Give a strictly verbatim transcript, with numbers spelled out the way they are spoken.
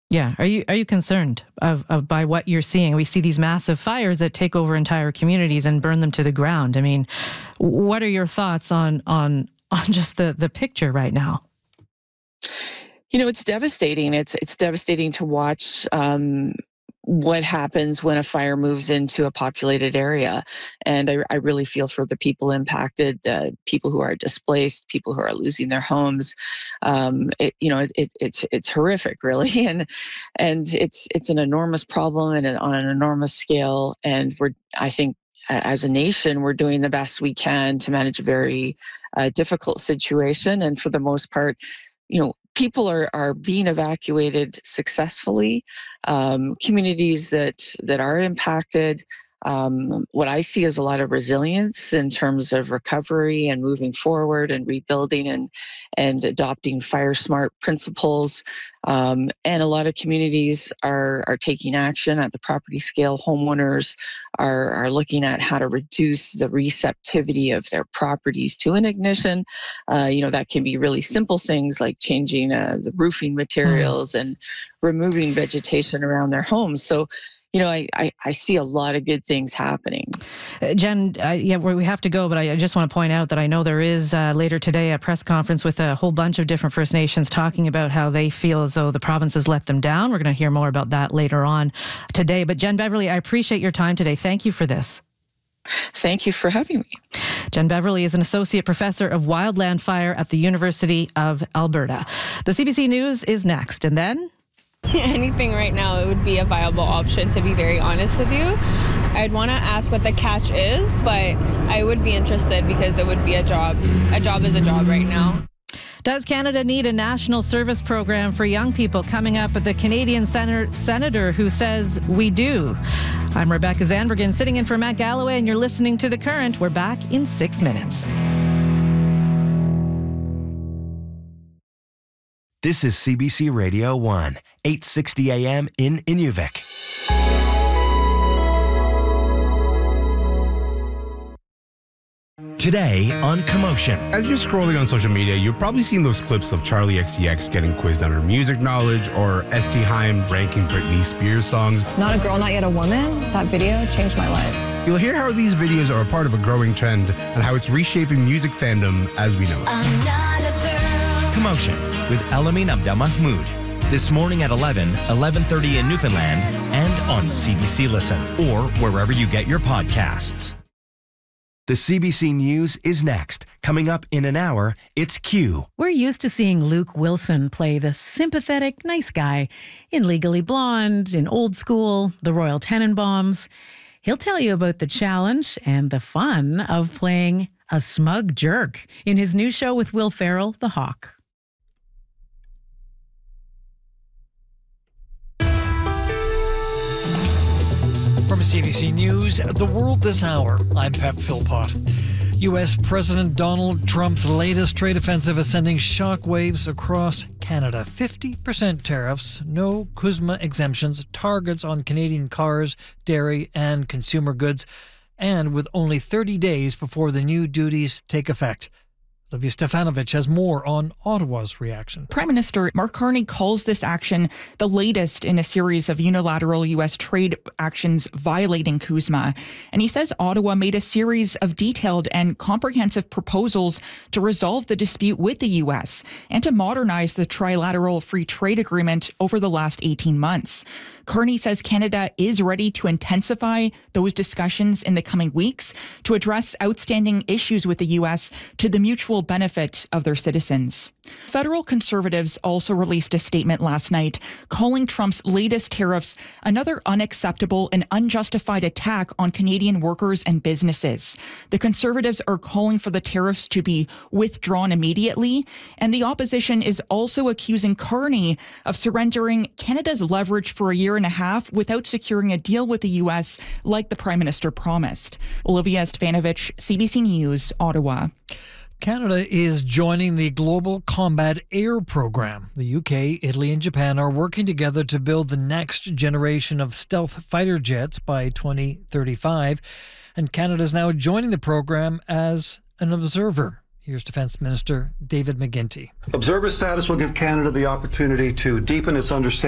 Yeah. Are you are you concerned of, of by what you're seeing? We see these massive fires that take over entire communities and burn them to the ground. I mean, what are your thoughts on on on just the, the picture right now? You know, it's devastating. It's it's devastating to watch um, what happens when a fire moves into a populated area. And I, I really feel for the people impacted, uh, people who are displaced, people who are losing their homes. Um, it, you know, it, it, it's it's horrific, really, and and it's it's an enormous problem and on an enormous scale. And we're, I think, as a nation, we're doing the best we can to manage a very uh, difficult situation. And for the most part, you know, people are, are being evacuated successfully. Um, communities that that are impacted, um, what I see is a lot of resilience in terms of recovery and moving forward and rebuilding and and adopting fire smart principles. Um, and a lot of communities are are taking action at the property scale. Homeowners are are looking at how to reduce the receptivity of their properties to an ignition. Uh, you know, that can be really simple things like changing uh, the roofing materials and removing vegetation around their homes. So, you know, I, I, I see a lot of good things happening. Uh, Jen, uh, yeah, we have to go, but I, I just want to point out that I know there is uh, later today a press conference with a whole bunch of different First Nations talking about how they feel as though the province has let them down. We're going to hear more about that later on today. But Jen Beverly, I appreciate your time today. Thank you for this. Thank you for having me. Jen Beverly is an associate professor of wildland fire at the University of Alberta. The C B C News is next, and then... Anything right now, it would be a viable option, to be very honest with you. I'd want to ask what the catch is, but I would be interested because it would be a job. A job is a job right now. Does Canada need a national service program for young people? Coming up at the Canadian senator, senator who says we do. I'm Rebecca Zandbergen, sitting in for Matt Galloway, and you're listening to The Current. We're back in six minutes. This is C B C Radio one, eight sixty A M in Inuvik. Today on Commotion. As you're scrolling on social media, you've probably seen those clips of Charlie X C X getting quizzed on her music knowledge or S T Heim ranking Britney Spears songs. Not a girl, not yet a woman. That video changed my life. You'll hear how these videos are a part of a growing trend and how it's reshaping music fandom as we know it. I'm not a girl. Commotion with Elamin Abdelmahmoud. This morning at eleven, eleven thirty in Newfoundland and on C B C Listen or wherever you get your podcasts. The C B C News is next. Coming up in an hour, it's Q. We're used to seeing Luke Wilson play the sympathetic, nice guy in Legally Blonde, in Old School, The Royal Tenenbaums. He'll tell you about the challenge and the fun of playing a smug jerk in his new show with Will Ferrell, The Hawk. From C B C News, The World This Hour, I'm Pep Philpott. U S President Donald Trump's latest trade offensive is sending shockwaves across Canada. fifty percent tariffs, no CUSMA exemptions, targets on Canadian cars, dairy and consumer goods, and with only thirty days before the new duties take effect. Olivia Stefanovic has more on Ottawa's reaction. Prime Minister Mark Carney calls this action the latest in a series of unilateral U S trade actions violating CUSMA. And he says Ottawa made a series of detailed and comprehensive proposals to resolve the dispute with the U S and to modernize the trilateral free trade agreement over the last eighteen months. Carney says Canada is ready to intensify those discussions in the coming weeks to address outstanding issues with the U S to the mutual benefit of their citizens. Federal Conservatives also released a statement last night calling Trump's latest tariffs another unacceptable and unjustified attack on Canadian workers and businesses. The Conservatives are calling for the tariffs to be withdrawn immediately, and the opposition is also accusing Carney of surrendering Canada's leverage for a year and a half without securing a deal with the U S like the Prime Minister promised. Olivia Stefanovic, C B C News, Ottawa. Canada is joining the Global Combat Air Program. The U K, Italy and Japan are working together to build the next generation of stealth fighter jets by twenty thirty-five. And Canada is now joining the program as an observer. Here's Defence Minister David McGuinty. Observer status will give Canada the opportunity to deepen its understanding